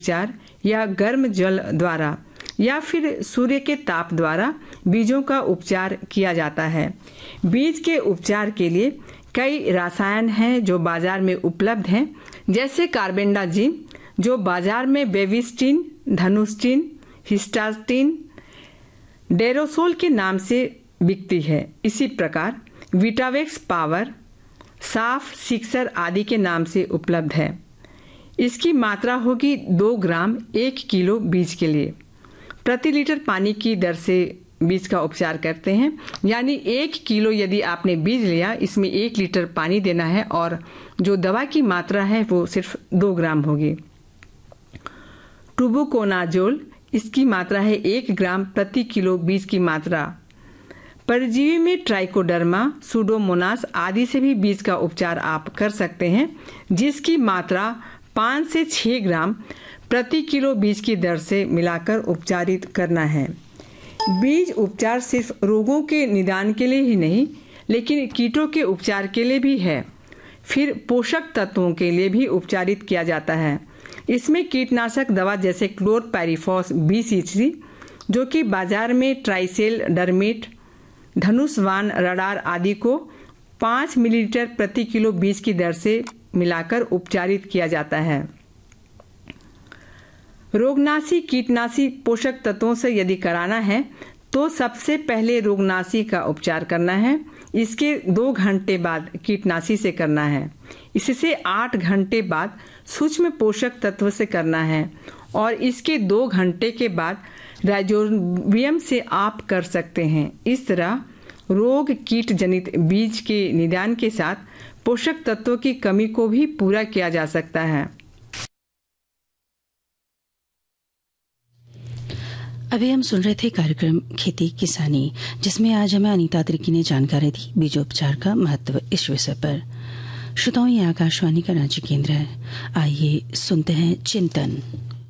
उपचार या गर्म जल द्वारा या फिर सूर्य के ताप द्वारा बीजों का उपचार किया जाता है। बीज के उपचार के लिए कई रसायन हैं जो बाजार में उपलब्ध हैं, जैसे कार्बेंडाजिम जो बाजार में बेविस्टिन, धनुस्टिन, हिस्टास्टिन, डेरोसोल के नाम से बिकती है। इसी प्रकार विटावेक्स पावर, साफ, सिक्सर आदि के नाम से उपलब्ध है। इसकी मात्रा होगी 2 ग्राम 1 किलो बीज के लिए। प्रति लीटर पानी की दर से बीज का उपचार करते हैं, यानी 1 किलो यदि आपने बीज लिया, इसमें 1 लीटर पानी देना है और जो दवा की मात्रा है वो सिर्फ 2 ग्राम होगी। टुबुकोनाजोल, इसकी मात्रा है 1 ग्राम प्रति किलो बीज की मात्रा। परजीवी में ट्राइकोडर्मा, सूडोमोनास आदि से भी बीज का उपचार आप कर सकते हैं, जिसकी मात्रा 5 से 6 ग्राम प्रति किलो बीज की दर से मिलाकर उपचारित करना है। बीज उपचार सिर्फ रोगों के निदान के लिए ही नहीं, लेकिन कीटों के उपचार के लिए भी है। फिर पोषक तत्वों के लिए भी उपचारित किया जाता है। इसमें कीटनाशक दवा जैसे क्लोरपायरीफॉस 20 ईसी, जो कि बाजार में ट्राइसेल डर्मेट, धनुषवान रडार आदि को 5 मिलीलीटर प्रति किलो बीज की दर से मिलाकर उपचारित किया जाता है। रोगनाशी कीटनाशी पोषक तत्वों से यदि कराना है तो सबसे पहले रोगनाशी का उपचार करना है। इसके 2 घंटे बाद कीटनाशी से करना है। इससे 8 घंटे बाद सूक्ष्म पोषक तत्व से करना है और इसके 2 घंटे के बाद राइजोबियम से आप कर सकते हैं। इस तरह रोग कीट जनित बीज के निदान के साथ पोषक तत्वों की कमी को भी पूरा किया जा सकता है। अभी हम सुन रहे थे कार्यक्रम खेती किसानी, जिसमें आज हमें अनीता त्रिकी ने जानकारी दी बीजोपचार का महत्व इस विषय पर। श्रोताओं, ये आकाशवाणी का रांची केंद्र है। आइए सुनते हैं चिंतन।